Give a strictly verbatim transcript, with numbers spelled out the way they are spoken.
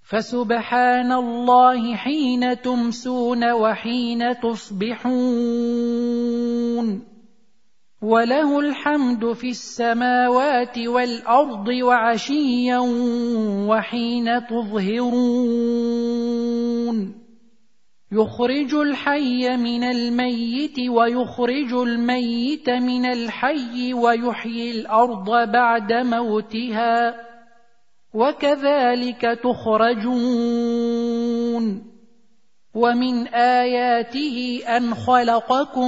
فسبحان الله حين تمسون وحين تصبحون وله الحمد في السماوات والأرض وعشيا وحين تظهرون يخرج الحي من الميت ويخرج الميت من الحي ويحيي الأرض بعد موتها وكذلك تخرجون ومن آياته أن خلقكم